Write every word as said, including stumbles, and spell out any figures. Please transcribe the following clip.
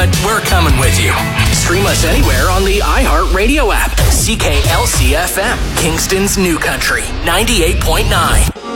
but we're coming with you. Stream us anywhere on the iHeartRadio app. C K L C F M, Kingston's New Country, ninety-eight point nine.